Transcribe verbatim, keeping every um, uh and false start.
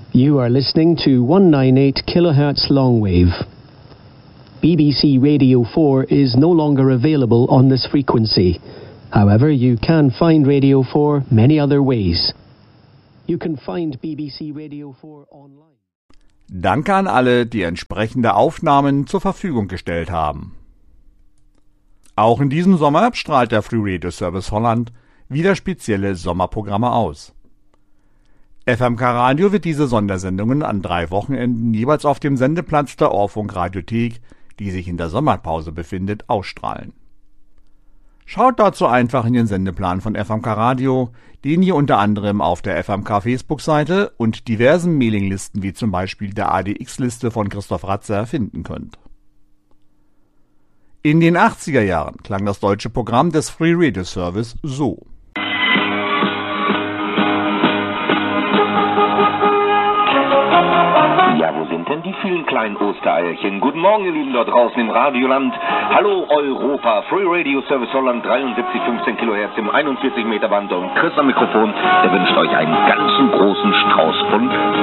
You are listening to one ninety-eight kilohertz long wave. B B C Radio four is no longer available on this frequency. However, you can find Radio four many other ways. You can find B B C Radio four online. Danke an alle, die entsprechende Aufnahmen zur Verfügung gestellt haben. Auch in diesem Sommer strahlt der Free Radio Service Holland wieder spezielle Sommerprogramme aus. F M K Radio wird diese Sondersendungen an drei Wochenenden jeweils auf dem Sendeplatz der Orpfunk Radiothek, die sich in der Sommerpause befindet, ausstrahlen. Schaut dazu einfach in den Sendeplan von F M K Radio, den ihr unter anderem auf der F M K Facebook-Seite und diversen Mailinglisten wie zum Beispiel der A D X-Liste von Christoph Ratzer finden könnt. In den achtziger Jahren klang das deutsche Programm des Free Radio Service so. Ja, wo sind denn die vielen kleinen Ostereierchen? Guten Morgen, ihr Lieben dort draußen im Radioland. Hallo Europa, Free Radio Service Holland, dreiundsiebzig Komma fünfzehn Kilohertz im einundvierzig Meter Band und Chris am Mikrofon, der wünscht euch einen ganzen großen Strauß von